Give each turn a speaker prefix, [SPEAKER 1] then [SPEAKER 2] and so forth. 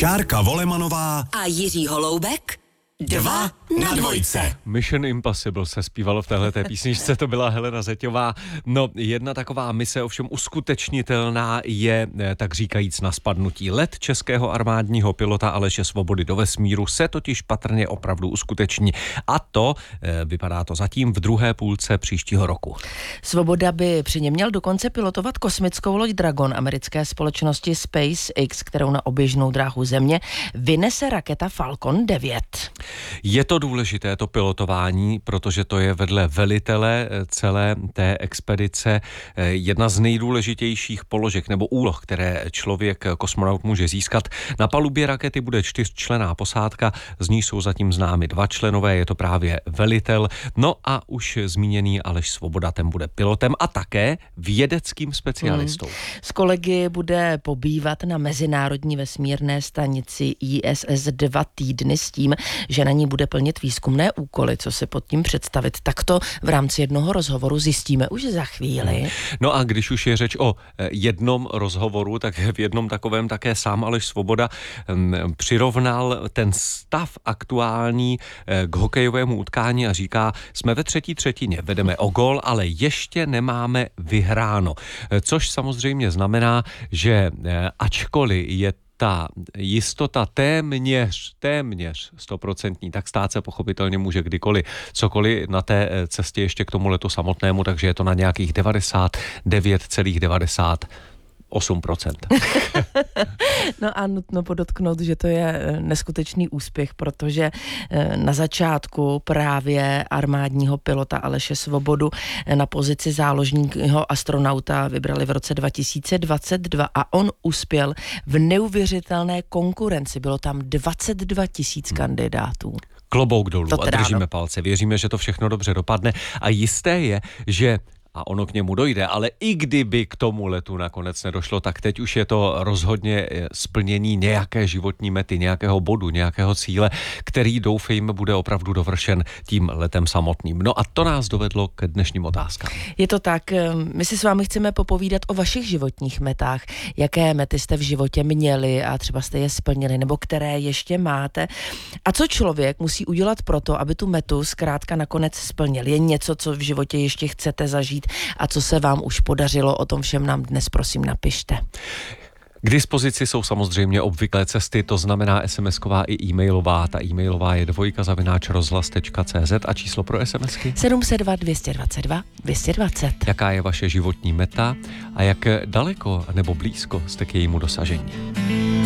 [SPEAKER 1] Šárka Volemanová
[SPEAKER 2] a Jiří Holoubek 2 na dvojce.
[SPEAKER 3] Mission Impossible se zpívalo v téhleté písničce, to byla Helena Zeťová. No, jedna taková mise ovšem uskutečnitelná je, tak říkajíc, na spadnutí. Let českého armádního pilota Aleše Svobody do vesmíru se totiž patrně opravdu uskuteční. A to, vypadá to zatím, v druhé půlce příštího roku.
[SPEAKER 4] Svoboda by při něm měl dokonce pilotovat kosmickou loď Dragon americké společnosti SpaceX, kterou na oběžnou dráhu Země vynese raketa Falcon 9.
[SPEAKER 3] Je to důležité, to pilotování, protože to je vedle velitele celé té expedice jedna z nejdůležitějších položek nebo úloh, které člověk, kosmonaut, může získat. Na palubě rakety bude 4členná posádka, z ní jsou zatím známi 2 členové, je to právě velitel. No a už zmíněný Aleš Svoboda, ten bude pilotem a také vědeckým specialistou.
[SPEAKER 4] S kolegy bude pobývat na mezinárodní vesmírné stanici ISS 2 týdny s tím, že na ní bude plnit výzkumné úkoly. Co si pod tím představit, tak to v rámci jednoho rozhovoru zjistíme už za chvíli.
[SPEAKER 3] No a když už je řeč o jednom rozhovoru, tak v jednom takovém také sám Aleš Svoboda přirovnal ten stav aktuální k hokejovému utkání a říká, jsme ve třetí třetině, vedeme o gól, ale ještě nemáme vyhráno. Což samozřejmě znamená, že ačkoliv je ta jistota téměř 100%, tak stát se pochopitelně může kdykoliv cokoliv na té cestě ještě k tomu letu samotnému, takže je to na nějakých 99,98%.
[SPEAKER 4] No a nutno podotknout, že to je neskutečný úspěch, protože na začátku právě armádního pilota Aleše Svobodu na pozici záložního astronauta vybrali v roce 2022 a on uspěl v neuvěřitelné konkurenci. Bylo tam 22 000 kandidátů.
[SPEAKER 3] Klobouk dolů a držíme palce. Věříme, že to všechno dobře dopadne a jisté je, že a ono k němu dojde, ale i kdyby k tomu letu nakonec nedošlo, tak teď už je to rozhodně splnění nějaké životní mety, nějakého bodu, nějakého cíle, který doufejme bude opravdu dovršen tím letem samotným. No a to nás dovedlo k dnešním otázkám.
[SPEAKER 4] Je to tak, my si s vámi chceme popovídat o vašich životních metách. Jaké mety jste v životě měli a třeba jste je splnili, nebo které ještě máte. A co člověk musí udělat proto, aby tu metu zkrátka nakonec splnil? Je něco, co v životě ještě chcete zažít a co se vám už podařilo, o tom všem nám dnes prosím napište.
[SPEAKER 3] K dispozici jsou samozřejmě obvyklé cesty, to znamená SMS-ková i e-mailová. Ta e-mailová je 2@rozhlas.cz a číslo pro SMSky
[SPEAKER 4] 702 222 220.
[SPEAKER 3] Jaká je vaše životní meta a jak daleko nebo blízko jste k jejímu dosažení?